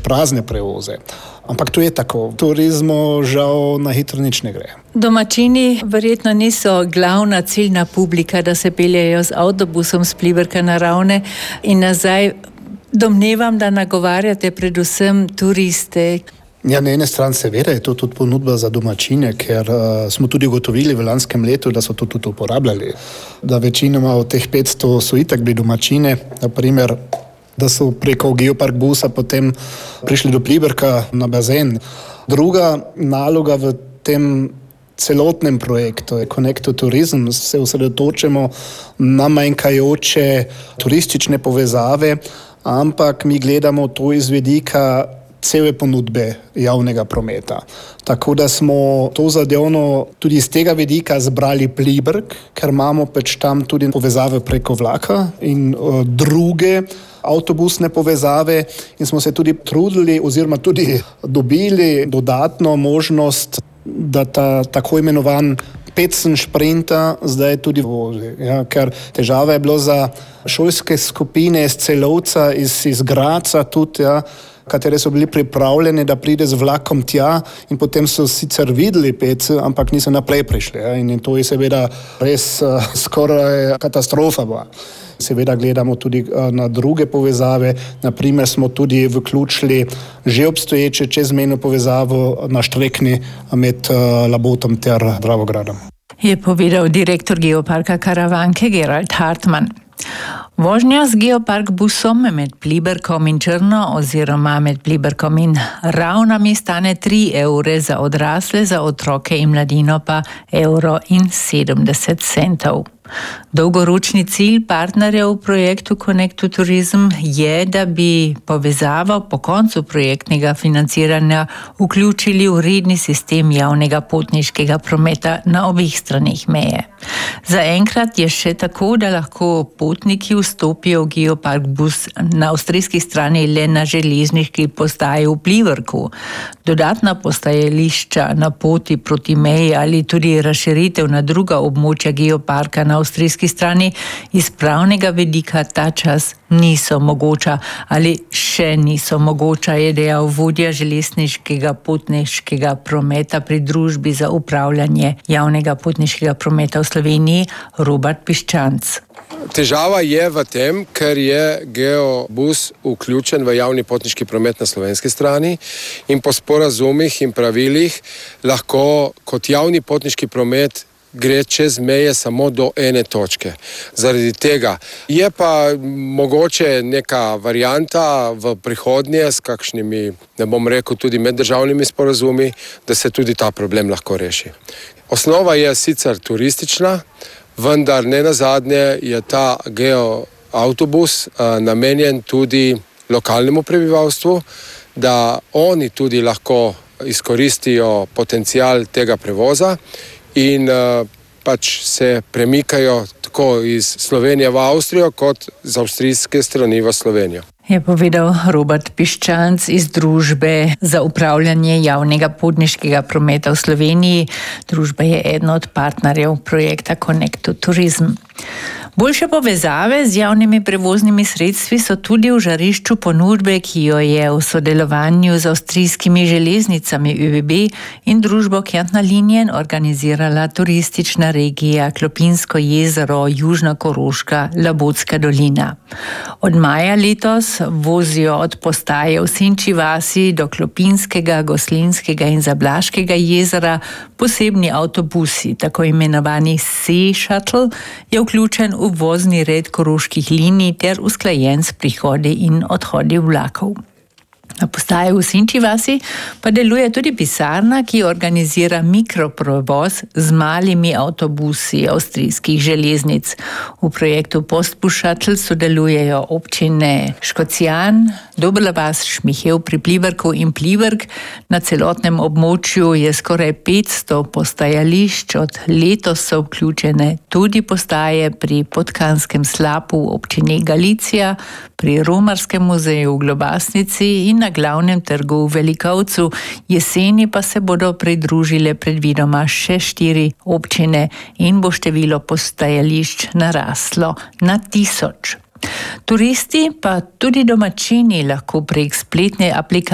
prazne prevoze. Ampak to je tako. V turizmu žal na hitro nič ne gre. Domačini verjetno niso glavna ciljna publika, da se peljejo z avtobusom s Pliberka na Ravne in nazaj. Domnevam, da nagovarjate predvsem turiste. Ja, na ene strani seveda je to tudi ponudba za domačine, ker smo tudi ugotovili v lanskem letu, da so to tudi uporabljali. Da večinoma od teh 500 so itak bili domačine, naprimer, da so preko Geopark busa potem prišli do Pliberka na bazen. Druga naloga v tem celotnem projektu Connect to Tourism se osredotočimo na manjkajoče turistične povezave, ampak mi gledamo to iz vidika cele ponudbe javnega prometa. Tako da smo to zadevno tudi iz tega vidika zbrali Pliberk, ker imamo pač tam tudi povezave preko vlaka in druge avtobusne povezave in smo se tudi trudili oziroma tudi dobili dodatno možnost, da ta tako imenovan Pecen šprinta zdaj tudi vozi. Ja, ker težava je bilo za šolske skupine iz Celovca, iz Graca tudi, ja, katere so bili pripravljeni, da pride z vlakom tja in potem so sicer videli Pec, ampak niso naprej prišli. Ja, in to je seveda res skoraj katastrofa bila. Seveda gledamo tudi na druge povezave, naprimer smo tudi vključili že obstoječe čezmejno povezavo na Štrekni med Labotom ter Dravogradom. Je povedal direktor Geoparka Karavanke Gerald Hartmann. Vožnja z Geopark busom med Pliberkom in Črno oziroma med Pliberkom in Ravnami stane 3 evre za odrasle, za otroke in mladino pa 1,70 evra. Dolgoročni cilj partnerjev v projektu Connect to Tourism je, da bi povezavo po koncu projektnega financiranja vključili v redni sistem javnega potniškega prometa na obeh straneh meje. Zaenkrat je še tako, da lahko potniki vstopijo v Geopark bus na avstrijski strani le na železniški postaji v Pliberku. Dodatna postajališča na poti proti meji ali tudi razširitev na druga območja Geoparka na avstrijski strani iz pravnega vidika ta čas niso mogoča ali še niso mogoča, je dejal vodja železniškega potniškega prometa pri družbi za upravljanje javnega potniškega prometa v Sloveniji Robert Piščanc. Težava je v tem, ker je Geobus vključen v javni potniški promet na slovenski strani in po sporazumih in pravilih lahko kot javni potniški promet gre čez meje samo do ene točke. Zaradi tega je pa mogoče neka varianta v prihodnje s kakšnimi, ne bom rekel, tudi meddržavnimi sporazumi, da se tudi ta problem lahko reši. Osnova je sicer turistična, vendar ne nazadnje je ta geoavtobus namenjen tudi lokalnemu prebivalstvu, da oni tudi lahko izkoristijo potencial tega prevoza in pač se premikajo tako iz Slovenije v Avstrijo kot z avstrijske strani v Slovenijo. Je povedal Robert Piščanc iz družbe za upravljanje javnega potniškega prometa v Sloveniji. Družba je eden od partnerjev projekta Connect to Tourism. Boljše povezave z javnimi prevoznimi sredstvi so tudi v žarišču ponudbe, ki jo je v sodelovanju z avstrijskimi železnicami ÖBB in družbo Kärntner Linien organizirala turistična regija Klopinsko jezero, Južna Koroška, Labotska dolina. Od maja letos vozijo od postaje v Senčji vasi do Klopinskega, Goslinskega in Zablaškega jezera posebni avtobusi, tako imenovani Sea Shuttle, je vključen v vozni red koroških linij ter usklajen s prihodi in odhodi vlakov. Na postaji v Senčji vasi pa deluje tudi pisarna, ki organizira mikroprevoz z malimi avtobusi avstrijskih železnic. V projektu Postbus Shuttle sodelujejo občine Škocjan, Dobela vas, Šmihev pri Pliberku in Pliberk. Na celotnem območju je skoraj 500 postajališč, od letos so vključene tudi postaje pri Podkanskem slapu v občini Galicija, pri Romarskem muzeju v Globasnici in na glavnem trgu v Velikovcu. Jeseni pa se bodo pridružile predvidoma še 4 občine in bo število postajališč naraslo na 1000. Turisti pa tudi domačini lahko prek spletne aplikacije